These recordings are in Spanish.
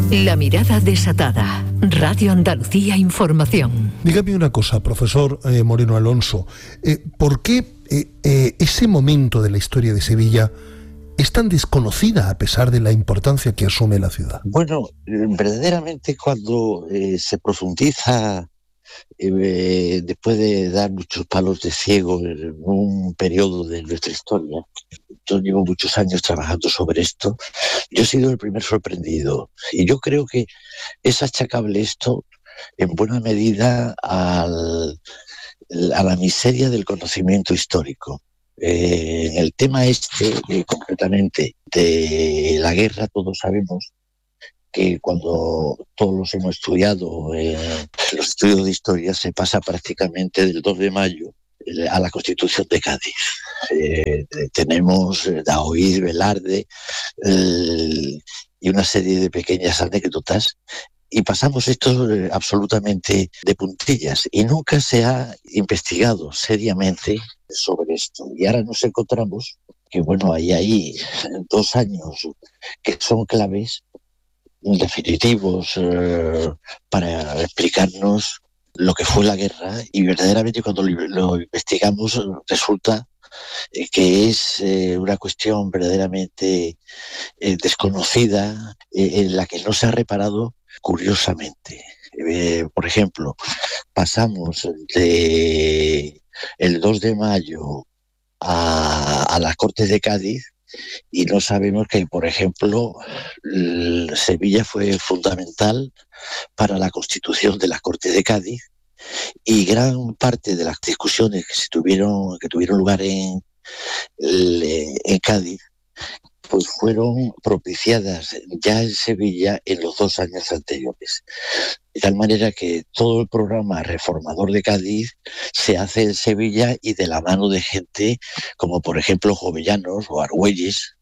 La mirada desatada. Radio Andalucía Información. Dígame una cosa, profesor Moreno Alonso. ¿Por qué ese momento de la historia de Sevilla es tan desconocida a pesar de la importancia que asume la ciudad? Bueno, verdaderamente cuando se profundiza, después de dar muchos palos de ciego en un periodo de nuestra historia, yo llevo muchos años trabajando sobre esto, yo he sido el primer sorprendido. Y yo creo que es achacable esto en buena medida a la miseria del conocimiento histórico. En el tema concretamente de la guerra, todos sabemos que cuando todos los hemos estudiado en los estudios de historia, se pasa prácticamente del 2 de mayo a la Constitución de Cádiz. Tenemos Daoíz, Velarde y una serie de pequeñas anécdotas, y pasamos esto absolutamente de puntillas, y nunca se ha investigado seriamente sobre esto. Y ahora nos encontramos que, bueno, hay ahí 2 años que son claves, definitivos, para explicarnos lo que fue la guerra, y verdaderamente cuando lo investigamos resulta que es una cuestión verdaderamente desconocida, en la que no se ha reparado curiosamente. Por ejemplo, pasamos de el 2 de mayo a las Cortes de Cádiz, y no sabemos que, por ejemplo, Sevilla fue fundamental para la constitución de las Cortes de Cádiz, y gran parte de las discusiones que tuvieron lugar en Cádiz, pues fueron propiciadas ya en Sevilla en los 2 años anteriores. De tal manera que todo el programa reformador de Cádiz se hace en Sevilla, y de la mano de gente como, por ejemplo, Jovellanos o Argüelles,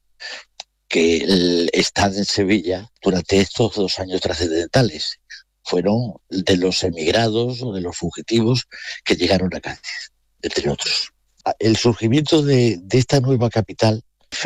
que están en Sevilla durante estos 2 años trascendentales. Fueron de los emigrados o de los fugitivos que llegaron a Cádiz, entre otros. El surgimiento de esta nueva capital,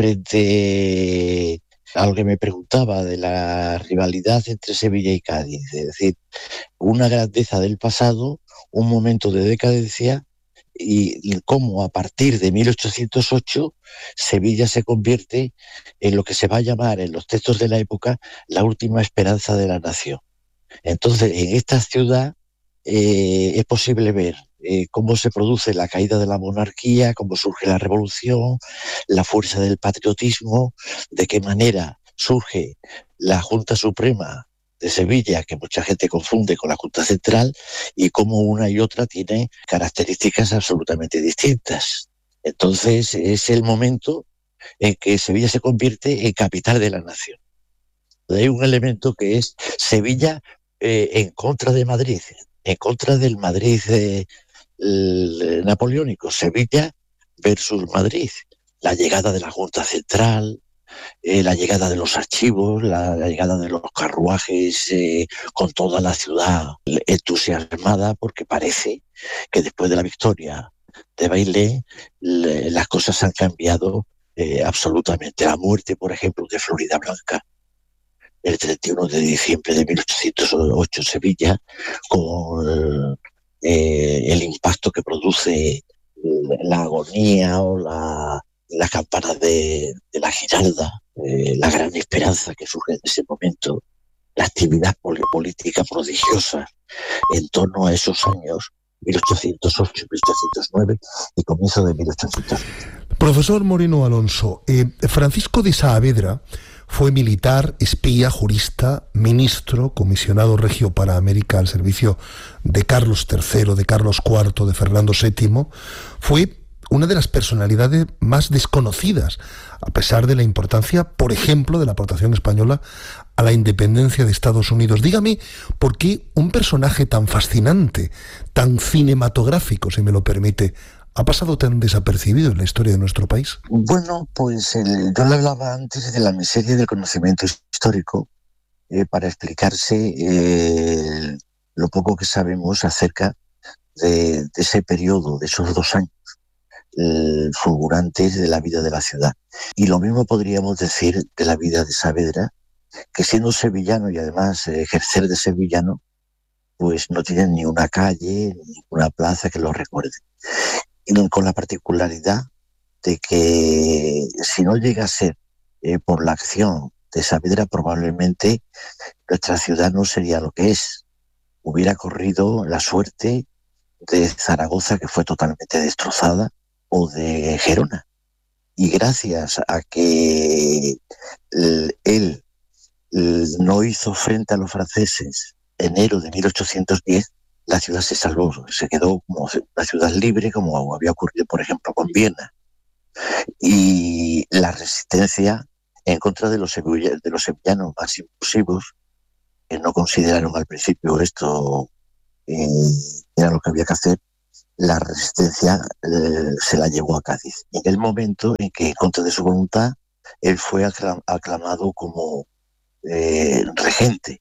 frente a lo que me preguntaba de la rivalidad entre Sevilla y Cádiz, es decir, una grandeza del pasado, un momento de decadencia, y cómo a partir de 1808 Sevilla se convierte en lo que se va a llamar en los textos de la época la última esperanza de la nación. Entonces, en esta ciudad es posible ver cómo se produce la caída de la monarquía, cómo surge la revolución, la fuerza del patriotismo, de qué manera surge la Junta Suprema de Sevilla, que mucha gente confunde con la Junta Central, y cómo una y otra tienen características absolutamente distintas. Entonces es el momento en que Sevilla se convierte en capital de la nación. Hay un elemento que es Sevilla en contra de Madrid, en contra del Madrid napoleónico. Sevilla versus Madrid, la llegada de la Junta Central, la llegada de los archivos, la llegada de los carruajes, con toda la ciudad entusiasmada, porque parece que después de la victoria de Bailén las cosas han cambiado absolutamente. La muerte, por ejemplo, de Floridablanca el 31 de diciembre de 1808 en Sevilla, con el impacto que produce la agonía o la campana de la Giralda, la gran esperanza que surge en ese momento, la actividad política prodigiosa en torno a esos años, 1808, 1809 y comienzo de 1809. Profesor Moreno Alonso, Francisco de Saavedra fue militar, espía, jurista, ministro, comisionado regio para América al servicio de Carlos III, de Carlos IV, de Fernando VII. Fue una de las personalidades más desconocidas, a pesar de la importancia, por ejemplo, de la aportación española a la independencia de Estados Unidos. Dígame, ¿por qué un personaje tan fascinante, tan cinematográfico, si me lo permite, ha pasado tan desapercibido en la historia de nuestro país? Bueno, pues yo le hablaba antes de la miseria del conocimiento histórico, para explicarse lo poco que sabemos acerca de ese periodo, de esos 2 años fulgurantes de la vida de la ciudad. Y lo mismo podríamos decir de la vida de Saavedra, que siendo sevillano y además ejercer de sevillano, pues no tienen ni una calle, ni una plaza que lo recuerde. Y con la particularidad de que si no llega a ser por la acción de Saavedra, probablemente nuestra ciudad no sería lo que es. Hubiera corrido la suerte de Zaragoza, que fue totalmente destrozada, o de Gerona. Y gracias a que él no hizo frente a los franceses enero de 1810, la ciudad se salvó, se quedó como una ciudad libre, como había ocurrido, por ejemplo, con Viena. Y la resistencia en contra de los sevillanos más impulsivos, que no consideraron al principio esto era lo que había que hacer, la resistencia se la llevó a Cádiz. En el momento en que, en contra de su voluntad, él fue aclamado como regente